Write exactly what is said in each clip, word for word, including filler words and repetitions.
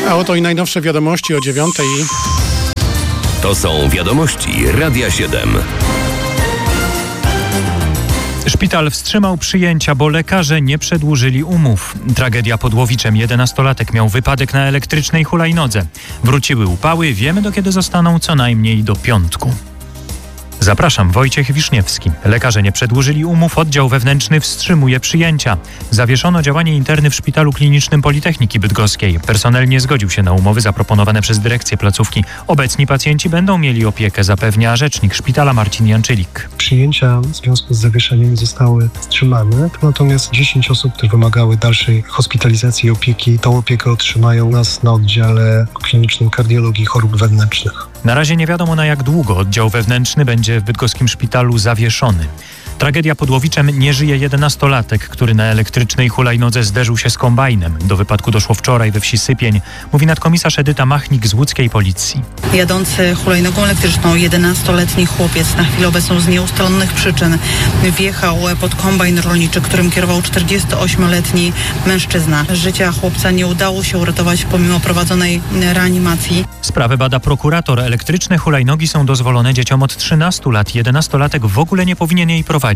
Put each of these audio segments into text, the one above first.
A oto i najnowsze wiadomości o dziewiątej. To są wiadomości Radia siedem. Szpital wstrzymał przyjęcia, bo lekarze nie przedłużyli umów. Tragedia pod Łowiczem. jedenastolatek miał wypadek na elektrycznej hulajnodze. Wróciły upały, wiemy do kiedy zostaną, co najmniej do piątku. Zapraszam, Wojciech Wiszniewski. Lekarze nie przedłużyli umów, oddział wewnętrzny wstrzymuje przyjęcia. Zawieszono działanie interny w Szpitalu Klinicznym Politechniki Bydgoskiej. Personel nie zgodził się na umowy zaproponowane przez dyrekcję placówki. Obecni pacjenci będą mieli opiekę, zapewnia rzecznik szpitala Marcin Janczylik. Przyjęcia w związku z zawieszeniem zostały wstrzymane, natomiast dziesięć osób, które wymagały dalszej hospitalizacji i opieki, tą opiekę otrzymają u nas na oddziale klinicznym kardiologii i chorób wewnętrznych. Na razie nie wiadomo, na jak długo oddział wewnętrzny będzie w bydgoskim szpitalu zawieszony. Tragedia pod Łowiczem. Nie żyje jedenastolatek, który na elektrycznej hulajnodze zderzył się z kombajnem. Do wypadku doszło wczoraj we wsi Sypień, mówi nadkomisarz Edyta Machnik z łódzkiej policji. Jadący hulajnogą elektryczną jedenastoletni chłopiec na chwilę obecną z nieustalonych przyczyn wjechał pod kombajn rolniczy, którym kierował czterdziestoośmioletni mężczyzna. Życia chłopca nie udało się uratować pomimo prowadzonej reanimacji. Sprawę bada prokurator. Elektryczne hulajnogi są dozwolone dzieciom od trzynastu lat. jedenastolatek w ogóle nie powinien jej prowadzić.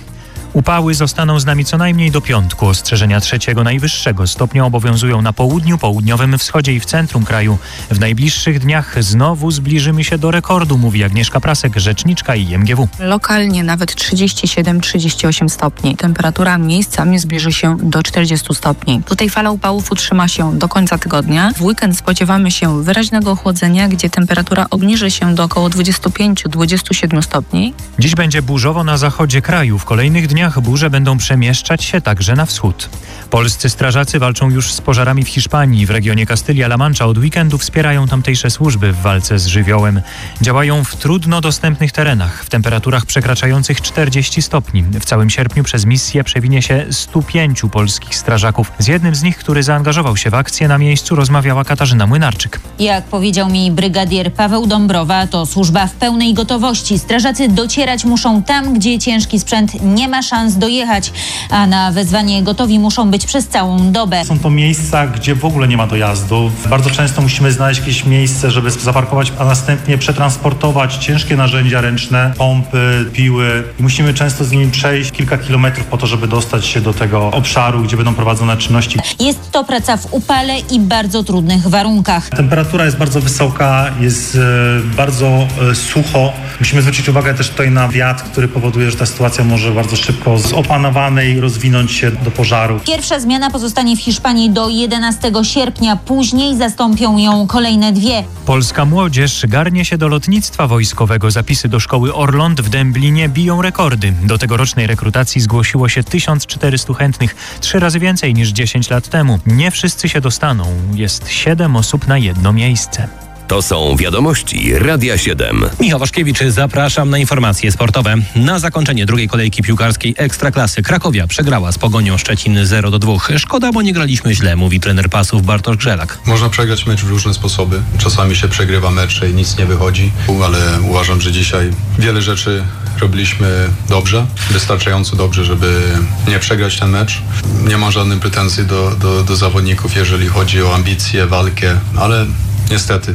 Upały zostaną z nami co najmniej do piątku. Ostrzeżenia trzeciego najwyższego stopnia obowiązują na południu, południowym wschodzie i w centrum kraju. W najbliższych dniach znowu zbliżymy się do rekordu, mówi Agnieszka Prasek, rzeczniczka I M G W. Lokalnie nawet trzydzieści siedem trzydzieści osiem stopni. Temperatura miejscami zbliży się do czterdziestu stopni. Tutaj fala upałów utrzyma się do końca tygodnia. W weekend spodziewamy się wyraźnego ochłodzenia, gdzie temperatura obniży się do około dwudziestu pięciu do dwudziestu siedmiu stopni. Dziś będzie burzowo na zachodzie kraju. W kolejnych dniach burze będą przemieszczać się także na wschód. Polscy strażacy walczą już z pożarami w Hiszpanii. W regionie Kastylia-La Mancha od weekendu wspierają tamtejsze służby w walce z żywiołem. Działają w trudno dostępnych terenach, w temperaturach przekraczających czterdzieści stopni. W całym sierpniu przez misję przewinie się stu pięciu polskich strażaków. Z jednym z nich, który zaangażował się w akcję, na miejscu rozmawiała Katarzyna Młynarczyk. Jak powiedział mi brygadier Paweł Dąbrowa, to służba w pełnej gotowości. Strażacy docierać muszą tam, gdzie ciężki sprzęt nie ma szans dojechać, a na wezwanie gotowi muszą być przez całą dobę. Są to miejsca, gdzie w ogóle nie ma dojazdu. Bardzo często musimy znaleźć jakieś miejsce, żeby zaparkować, a następnie przetransportować ciężkie narzędzia ręczne, pompy, piły. I musimy często z nimi przejść kilka kilometrów po to, żeby dostać się do tego obszaru, gdzie będą prowadzone czynności. Jest to praca w upale i bardzo trudnych warunkach. Temperatura jest bardzo wysoka, jest e, bardzo e, sucho. Musimy zwrócić uwagę też tutaj na wiatr, który powoduje, że ta sytuacja może bardzo szybko z opanowanej rozwinąć się do pożaru. Pierwsza zmiana pozostanie w Hiszpanii do jedenastego sierpnia. Później zastąpią ją kolejne dwie. Polska młodzież garnie się do lotnictwa wojskowego. Zapisy do szkoły Orląt w Dęblinie biją rekordy. Do tegorocznej rekrutacji zgłosiło się tysiąc czterystu chętnych. Trzy razy więcej niż dziesięć lat temu. Nie wszyscy się dostaną. Jest siedem osób na jedno miejsce. To są wiadomości Radia siedem. Michał Waszkiewicz, zapraszam na informacje sportowe. Na zakończenie drugiej kolejki piłkarskiej Ekstraklasy Krakowia przegrała z Pogonią Szczecin zero do dwóch. Szkoda, bo nie graliśmy źle, mówi trener Pasów Bartosz Grzelak. Można przegrać mecz w różne sposoby. Czasami się przegrywa mecze i nic nie wychodzi, ale uważam, że dzisiaj wiele rzeczy robiliśmy dobrze, wystarczająco dobrze, żeby nie przegrać ten mecz. Nie mam żadnych pretensji do, do, do zawodników, jeżeli chodzi o ambicje, walkę, ale niestety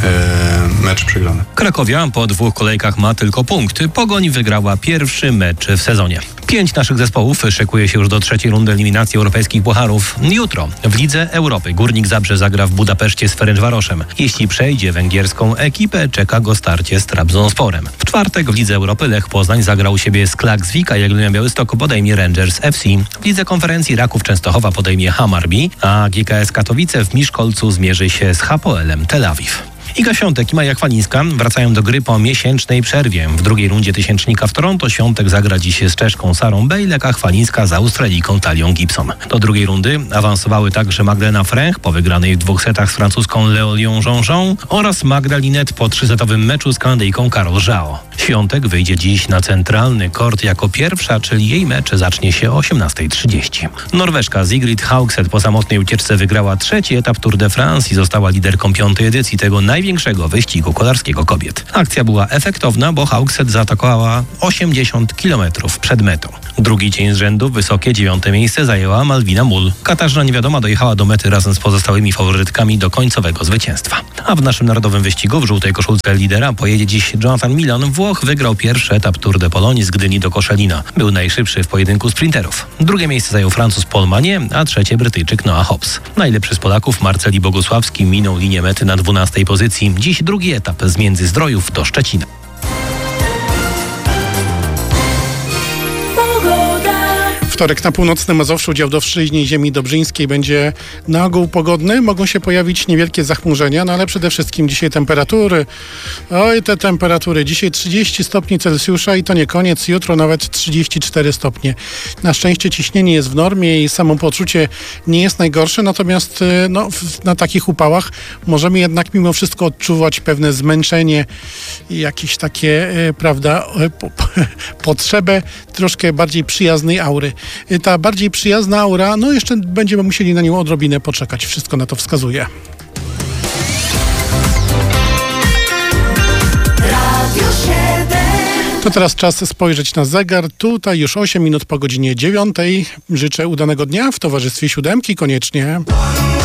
mecz przegrany. Krakowia po dwóch kolejkach ma tylko punkt. Pogoń wygrała pierwszy mecz w sezonie. Pięć naszych zespołów szykuje się już do trzeciej rundy eliminacji europejskich pucharów. Jutro w Lidze Europy Górnik Zabrze zagra w Budapeszcie z Ferencvaroszem. Jeśli przejdzie węgierską ekipę, czeka go starcie z Trabzonsporem. W czwartek w Lidze Europy Lech Poznań zagrał u siebie z Klaksvik, a Jagiellonia Białystok podejmie Rangers F C. W Lidze Konferencji Raków Częstochowa podejmie Hammarby, a G K S Katowice w Miszkolcu zmierzy się z Hapoelem Tel Awiw. Iga Świątek i Maja Chwalińska wracają do gry po miesięcznej przerwie. W drugiej rundzie tysięcznika w Toronto Świątek zagra dziś z Czeszką Sarą Bejlek, a Chwalińska z Australijką Talią Gibson. Do drugiej rundy awansowały także Magdalena Fręch po wygranej w dwóch setach z francuską Leolią Jean-Jean oraz Magda Linette po trzysetowym meczu z Kanadyjką Carol Zhao. Świątek wyjdzie dziś na centralny kort jako pierwsza, czyli jej mecz zacznie się o osiemnasta trzydzieści. Norweszka Sigrid Haugset po samotnej ucieczce wygrała trzeci etap Tour de France i została liderką piątej edycji tego naj największego wyścigu kolarskiego kobiet. Akcja była efektowna, bo Haugset zaatakowała osiemdziesiąt kilometrów przed metą. Drugi dzień z rzędu wysokie dziewiąte miejsce zajęła Malvina Mull. Katarzyna Niewiadoma dojechała do mety razem z pozostałymi faworytkami do końcowego zwycięstwa. A w naszym narodowym wyścigu w żółtej koszulce lidera pojedzie dziś Jonathan Milon. Włoch wygrał pierwszy etap Tour de Pologne z Gdyni do Koszalina. Był najszybszy w pojedynku sprinterów. Drugie miejsce zajął Francuz Paul Magnier, a trzecie Brytyjczyk Noah Hobbs. Najlepszy z Polaków Marceli Bogusławski minął linię mety na dwunastej pozycji. Dziś drugi etap z Międzyzdrojów do Szczecina. Wtorek na północnym Mazowszu, dział Dowszczyźnie i ziemi dobrzyńskiej będzie na ogół pogodny. Mogą się pojawić niewielkie zachmurzenia, no ale przede wszystkim dzisiaj temperatury. Oj, te temperatury. Dzisiaj trzydzieści stopni Celsjusza i to nie koniec. Jutro nawet trzydzieści cztery stopnie. Na szczęście ciśnienie jest w normie i samopoczucie nie jest najgorsze, natomiast no, na takich upałach możemy jednak mimo wszystko odczuwać pewne zmęczenie i jakieś takie, prawda, potrzebę troszkę bardziej przyjaznej aury. Ta bardziej przyjazna aura, no jeszcze będziemy musieli na nią odrobinę poczekać. Wszystko na to wskazuje. To teraz czas spojrzeć na zegar. Tutaj już osiem minut po godzinie dziewiątej. Życzę udanego dnia w towarzystwie siódemki koniecznie.